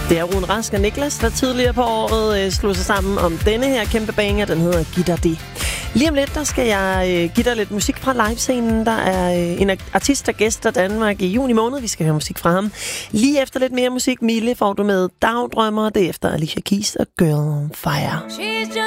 Det er Rune Rask og Niklas, der tidligere på året slog sig sammen om denne her kæmpe banger. Den hedder Giv dig det. Lige om lidt, der skal jeg give dig lidt musik fra livescenen. Der er en artist, der gæster Danmark i juni måned. Vi skal høre musik fra ham. Lige efter lidt mere musik, Mille, får du med Dagdrømmer. Det er efter Alicia Keys og Girl on Fire.